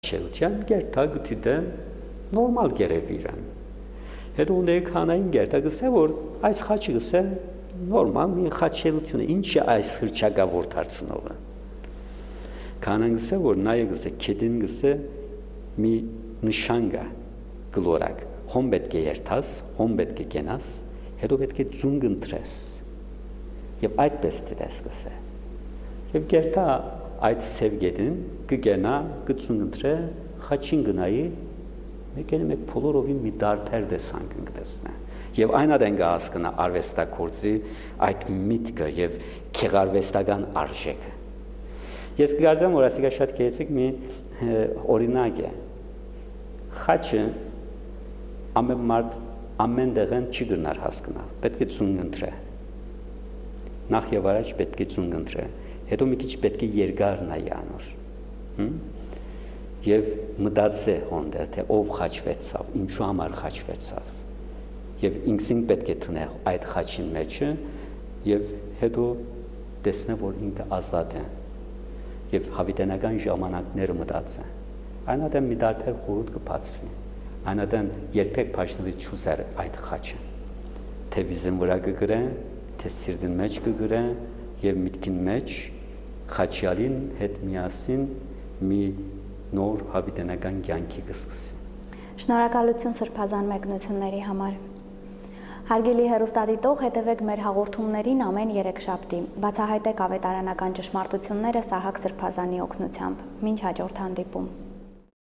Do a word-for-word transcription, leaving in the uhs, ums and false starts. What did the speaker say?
Շելության գերտա գտիդը նորմալ գերևիրան։ Հետո ունեի քանային գերտա գսե որ այս խաչը գսե նորմալ մի խաչելությունը ինչ է այս հրճակավոր դարձնողը։ Քանան գսե որ նայե գսե քեդին գսե մի նշան կա գլորակ հոմ պետք է երթաս, հոմ պետք է գնաս, հետո պետք է ձունգ ընտրես։ Եվ այդպես դες գսե։ Եվ գերտա այդ սևգետին կգենա գծուն ընտրե խաչին գնայի մեկեն մեկ փոլորովին մի դարբեր դեսանք ընկտեսնա եւ այն ադեն գահսկնա արվեստակորձի այդ միտքը եւ քեղարվեստական արժեքը ես կգարձեմ որ ասիկա շատ քեեցիկ մի օրինակ է խաչը ամեն մարդ ամեն դեղեն չի գնար հասկնալ պետք է ծուն ընտրե նախ եւ առաջ պետք է ծուն ընտրե հետո մի քիչ պետք է երկար նայի անոր եւ մտածե հոնդը թե ով խաչվեցավ ինչու համար խաչվեցավ եւ ինքսին պետք է տնե այդ խաչին մեջը եւ հետո տեսնե որ ինքը ազատ է եւ հավիտենական ժամանակները մտածե այնադեմ մի դարբեր խորհուրդ կբացվի այնադեմ երբեք փաշնվի չուսեր այդ խաչը թե վիզն վրա կգրե թե սիրտին մեջ կգրե եւ միտքին մեջ խաչյալին հետ միասին մի նոր հավիտենական կյանքի կսկսի։ Շնորհակալություն սրբազան մեկնությունների համար։ Հարգելի հեռուստադիտող, հետևեք մեր հաղորդումներին ամեն երեքշաբթի։ Բացահայտեք ավետարանական ճշմարտությունները Սահակ Սրբազանի օգնությամբ։ Մինչ հաջորդ հանդիպում։